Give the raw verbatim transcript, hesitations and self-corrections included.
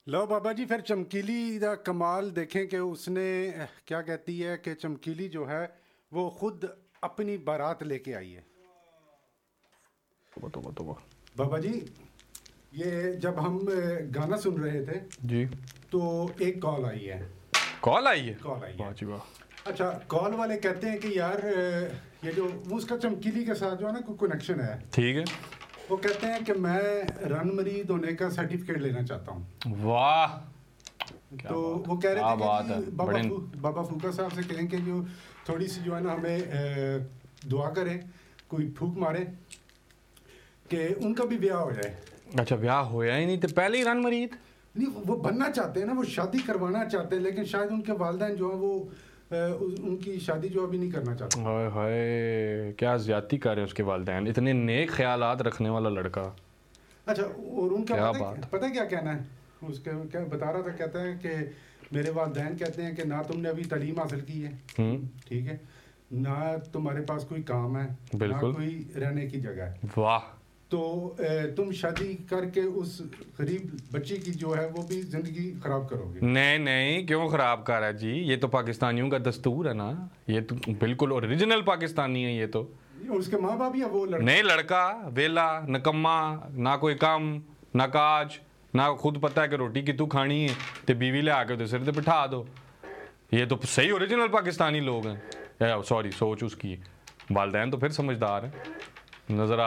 لو بابا جی پھر چمکیلی دا کمال دیکھیں کہ اس نے کیا کہتی ہے کہ چمکیلی جو ہے وہ خود اپنی بارات لے کے آئی ہے. بابا جی یہ جب ہم گانا سن رہے تھے جی تو ایک کال آئی ہے. کال آئی ہے کال آئی ہے جی واہ. اچھا کال والے کہتے ہیں کہ یار یہ جو اس کا چمکیلی کے ساتھ جو ہے نا کوئی کنیکشن ہے. ٹھیک ہے. وہ کہتے ہیں کہ میں رن مرید ہونے کا سرٹیفکیٹ لینا چاہتا ہوں. واہ. تو وہ کہہ رہے تھے کہ بابا بابا پھوکا صاحب سے کہیں کہ جو تھوڑی سی جو ہے نا ہمیں دعا کریں, کوئی پھوک مارے کہ ان کا بھی بیاہ ہو جائے. اچھا بیاہ ہویا ہی نہیں تو پہلے ہی رن مرید نہیں, وہ بننا چاہتے ہیں نا, وہ شادی کروانا چاہتے ہیں, لیکن شاید ان کے والدین جو ہیں وہ ان کی شادی جو ابھی نہیں کرنا چاہتے. ہائے ہائے کیا زیادتی کر رہے ہیں اس کے والدین, اتنے نیک خیالات رکھنے والا لڑکا. اچھا اور ان کا پتہ کیا کہنا ہے, اس کے کیا بتا رہا تھا, کہتا ہے کہ میرے والدین کہتے ہیں کہ نہ تم نے ابھی تعلیم حاصل کی ہے, ٹھیک ہے, نہ تمہارے پاس کوئی کام ہے, نہ کوئی رہنے کی جگہ ہے. واہ. تو تم شادی کر کے اس غریب بچی کی جو ہے وہ بھی زندگی خراب کرو گے. نہیں نہیں کیوں خراب کر رہا ہے جی, یہ تو پاکستانیوں کا دستور ہے نا, یہ تو بالکل اوریجنل پاکستانی ہے. یہ تو اس کے ماں باپ ہی وہ لڑکا نہیں, لڑکا ویلا نکما, نہ کوئی کام نہ کاج, نہ خود پتہ ہے کہ روٹی کی تو کھانی ہے تو بیوی لے آ کے سر تے بٹھا دو. یہ تو صحیح اوریجنل پاکستانی لوگ ہیں. سوری سوچ اس کی, والدین تو پھر سمجھدار ہیں. نظر